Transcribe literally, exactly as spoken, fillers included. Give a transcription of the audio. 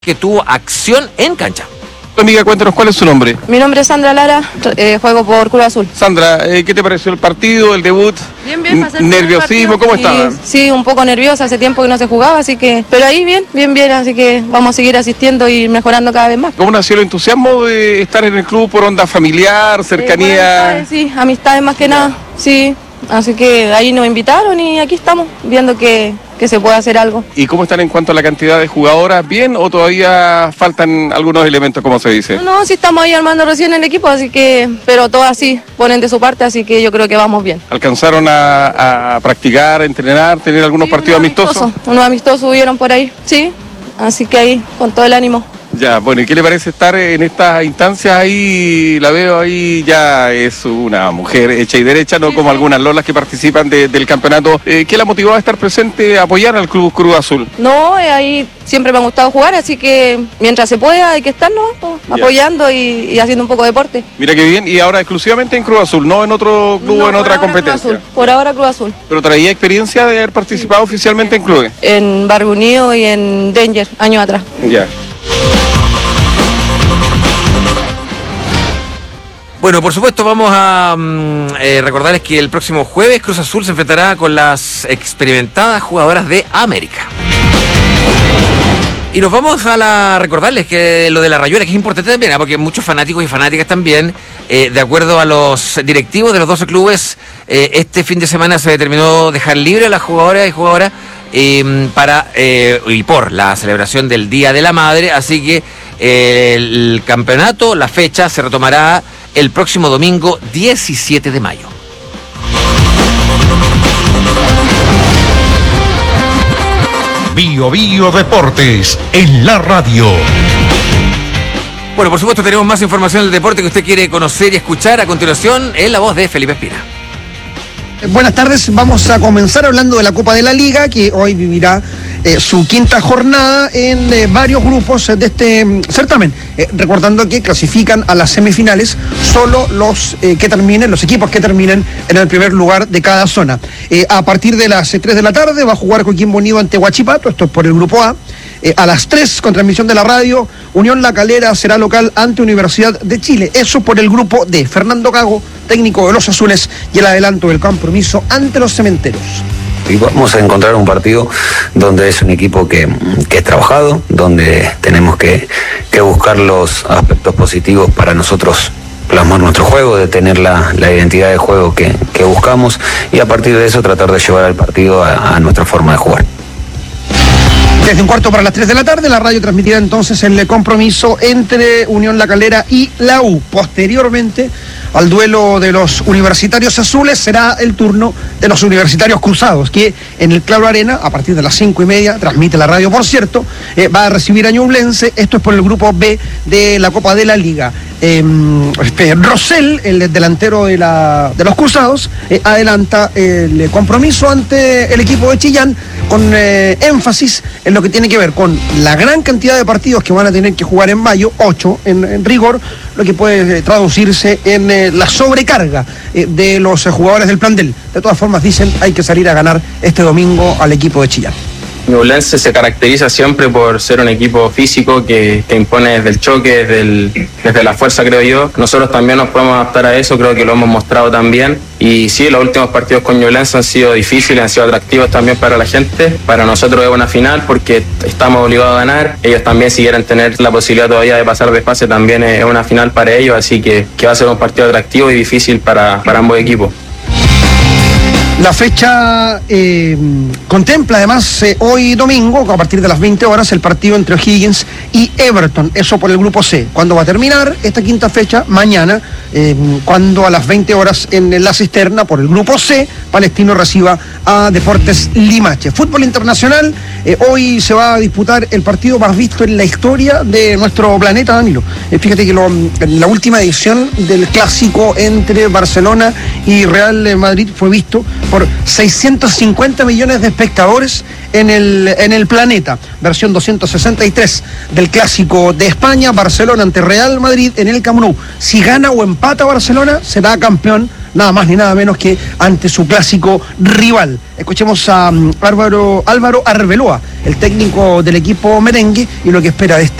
que tuvo acción en cancha. Amiga, cuéntanos cuál es su nombre. Mi nombre es Sandra Lara, eh, juego por Cruz Azul. Sandra, eh, ¿qué te pareció el partido, el debut? Bien, bien, pasé el ¿Nerviosismo? ¿Cómo estaba? Sí, sí, un poco nerviosa, hace tiempo que no se jugaba, así que... Pero ahí bien, bien, bien, así que vamos a seguir asistiendo y mejorando cada vez más. ¿Cómo nació el entusiasmo de estar en el club por onda familiar, cercanía? Eh, sí, amistades más que nada, sí. Así que ahí nos invitaron y aquí estamos, viendo que, que se puede hacer algo. ¿Y cómo están en cuanto a la cantidad de jugadoras? ¿Bien o todavía faltan algunos elementos, como se dice? No, no, sí estamos ahí armando recién el equipo, así que... Pero todas sí ponen de su parte, así que yo creo que vamos bien. ¿Alcanzaron a, a practicar, a entrenar, tener algunos Sí, partidos unos amistosos? amistosos? Unos amistosos hubieron por ahí, sí. Así que ahí, con todo el ánimo. Ya, bueno, ¿y qué le parece estar en estas instancias ahí? La veo ahí, ya es una mujer hecha y derecha, no sí, como sí. algunas lolas que participan de, del campeonato. Eh, ¿Qué la motivó a estar presente, a apoyar al Club Cruz Azul? No, eh, ahí siempre me ha gustado jugar, así que mientras se pueda hay que estar, ¿no? Ya. Apoyando y, y haciendo un poco de deporte. Mira qué bien, y ahora exclusivamente en Cruz Azul, no en otro club No, o en por otra ahora Cruz competencia. Azul, por ahora Cruz Azul. Pero traía experiencia de haber participado oficialmente en clubes. En Barrio Unido y en Danger, años atrás. Ya. Bueno, por supuesto vamos a mm, eh, recordarles que el próximo jueves Cruz Azul se enfrentará con las experimentadas jugadoras de América. Y nos vamos a la, recordarles que lo de la Rayuela, que es importante también, ¿eh? Porque muchos fanáticos y fanáticas también, eh, de acuerdo a los directivos de los doce clubes, eh, este fin de semana se determinó dejar libre a las jugadoras y jugadoras eh, para eh, y por la celebración del Día de la Madre, así que eh, el campeonato, la fecha se retomará el próximo domingo diecisiete de mayo. Bio Bio Deportes en la radio. Bueno, por supuesto tenemos más información del deporte que usted quiere conocer y escuchar a continuación en la voz de Felipe Espina. Buenas tardes, vamos a comenzar hablando de la Copa de la Liga, que hoy vivirá eh, su quinta jornada en eh, varios grupos de este mm, certamen. Eh, recordando que clasifican a las semifinales solo los eh, que terminen, los equipos que terminen en el primer lugar de cada zona. Eh, a partir de las eh, tres de la tarde va a jugar Coquimbo Unido ante Huachipato, esto es por el grupo A. Eh, a las tres, con transmisión de la radio, Unión La Calera será local ante Universidad de Chile. Eso por el grupo D. Fernando Gago, técnico de los Azules, y el adelanto del compromiso ante los Cementeros. Y vamos a encontrar un partido donde es un equipo que, que es trabajado, donde tenemos que, que buscar los aspectos positivos para nosotros plasmar nuestro juego, de tener la, la identidad de juego que, que buscamos, y a partir de eso tratar de llevar al partido a, a nuestra forma de jugar. Desde un cuarto para las tres de la tarde, la radio transmitirá entonces el compromiso entre Unión La Calera y la U. Posteriormente, al duelo de los universitarios azules, será el turno de los universitarios cruzados, que en el Claro Arena, a partir de las cinco y media, transmite la radio, por cierto, eh, va a recibir a Ñublense. Esto es por el grupo B de la Copa de la Liga. Eh, Rosell, el delantero de, la, de los cruzados, eh, adelanta el compromiso ante el equipo de Chillán, con eh, énfasis en lo que tiene que ver con la gran cantidad de partidos que van a tener que jugar en mayo, ocho en, en rigor, lo que puede eh, traducirse en eh, la sobrecarga eh, de los eh, jugadores del plantel. De todas formas, dicen, hay que salir a ganar este domingo al equipo de Chillán. Ñublense se caracteriza siempre por ser un equipo físico que, que impone desde el choque, desde, el, desde la fuerza, creo yo. Nosotros también nos podemos adaptar a eso, creo que lo hemos mostrado también. Y sí, los últimos partidos con Ñublense han sido difíciles, han sido atractivos también para la gente. Para nosotros es una final porque estamos obligados a ganar. Ellos también, si quieren tener la posibilidad todavía de pasar de fase, también es una final para ellos. Así que, que va a ser un partido atractivo y difícil para, para ambos equipos. La fecha eh, contempla además eh, hoy domingo, a partir de las veinte horas, el partido entre O'Higgins y Everton, eso por el grupo C. ¿Cuándo va a terminar esta quinta fecha? Mañana, eh, cuando a las veinte horas en la Cisterna, por el grupo C, Palestino reciba a Deportes Limache. Fútbol internacional, eh, hoy se va a disputar el partido más visto en la historia de nuestro planeta, Danilo. Eh, fíjate que lo, en la última edición del clásico entre Barcelona y Real Madrid fue visto por seiscientos cincuenta millones de espectadores en el, en el planeta. Versión doscientos sesenta y tres del clásico de España, Barcelona ante Real Madrid en el Camp Nou. Si gana o empata Barcelona, será campeón nada más ni nada menos que ante su clásico rival. Escuchemos a um, Álvaro, Álvaro Arbeloa, el técnico del equipo merengue, y lo que espera de este